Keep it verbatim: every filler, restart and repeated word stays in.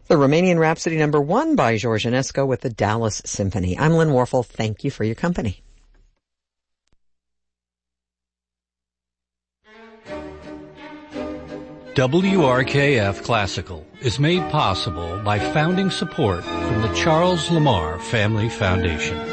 The Romanian Rhapsody number one by George Enesco with the Dallas Symphony. I'm Lynn Warfel. Thank you for your company. W R K F Classical is made possible by founding support from the Charles Lamar Family Foundation.